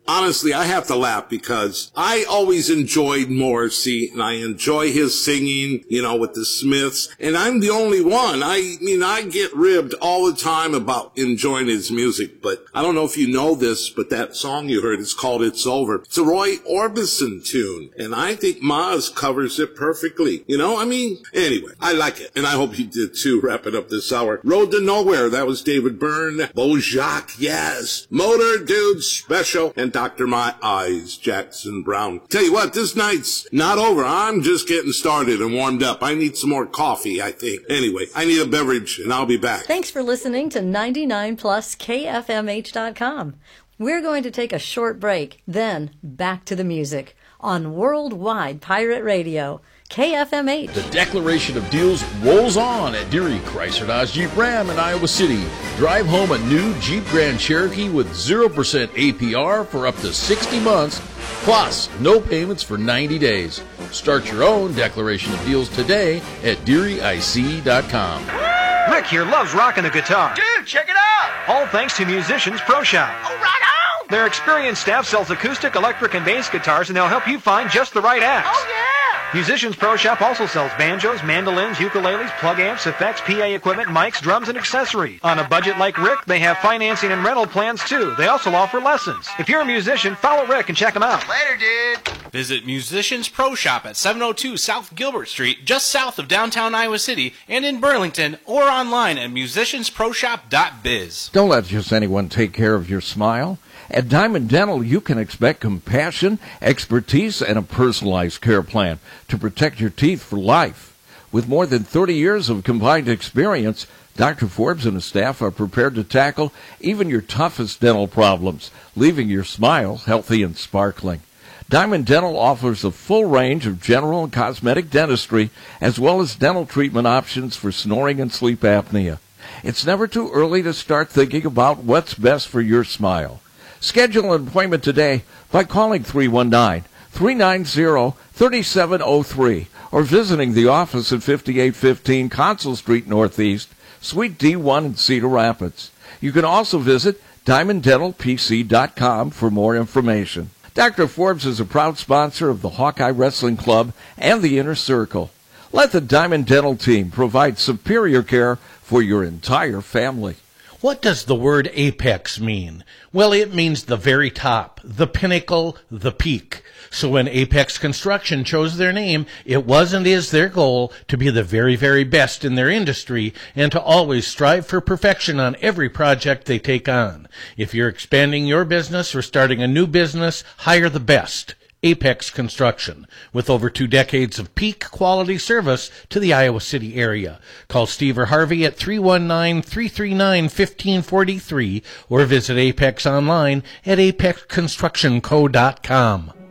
honestly, I have to laugh because I always enjoyed Morrissey and I enjoy his singing, with the Smiths. And I'm the only one. I get ribbed all the time about enjoying his music. But I don't know if you know this, but that song you heard is called It's Over. It's a Roy Orbison tune. And I think Maz covers it perfectly. Anyway, I like it. And I hope you did too, wrapping up this hour. Road to Nowhere. That was David Byrne. Bojack, yes. Motor Dude Special. And Dr. My Eyes, Jackson Brown. Tell you what, this night's not over. I'm just getting started and warmed up. I need some more coffee, I think. Anyway, I need a beverage, and I'll be back. Thanks for listening to 99plus KFMH.com. We're going to take a short break, then back to the music on Worldwide Pirate Radio. KFMH. The declaration of deals rolls on at Deary Chrysler Dodge Jeep Ram in Iowa City. Drive home a new Jeep Grand Cherokee with 0% APR for up to 60 months, plus no payments for 90 days. Start your own declaration of deals today at DearyIC.com. Rick here loves rocking the guitar. Dude, check it out! All thanks to Musicians Pro Shop. Oh, right on! Their experienced staff sells acoustic, electric, and bass guitars, and they'll help you find just the right axe. Oh, yeah! Musicians Pro Shop also sells banjos, mandolins, ukuleles, plug amps, effects, PA equipment, mics, drums, and accessories. On a budget like Rick, they have financing and rental plans too. They also offer lessons. If you're a musician, follow Rick and check them out. Later, dude. Visit Musicians Pro Shop at 702 South Gilbert Street, just south of downtown Iowa City, and in Burlington, or online at musiciansproshop.biz. Don't let just anyone take care of your smile. At Diamond Dental, you can expect compassion, expertise, and a personalized care plan to protect your teeth for life. With more than 30 years of combined experience, Dr. Forbes and his staff are prepared to tackle even your toughest dental problems, leaving your smile healthy and sparkling. Diamond Dental offers a full range of general and cosmetic dentistry, as well as dental treatment options for snoring and sleep apnea. It's never too early to start thinking about what's best for your smile. Schedule an appointment today by calling 319-390-3703 or visiting the office at 5815 Consul Street Northeast, Suite D1 in Cedar Rapids. You can also visit DiamondDentalPC.com for more information. Dr. Forbes is a proud sponsor of the Hawkeye Wrestling Club and the Inner Circle. Let the Diamond Dental team provide superior care for your entire family. What does the word apex mean? Well, it means the very top, the pinnacle, the peak. So when Apex Construction chose their name, it was and is their goal to be the very, very best in their industry and to always strive for perfection on every project they take on. If you're expanding your business or starting a new business, hire the best. Apex Construction, with over 2 decades of peak quality service to the Iowa City area. Call Steve or Harvey at 319-339-1543 or visit Apex online at apexconstructionco.com.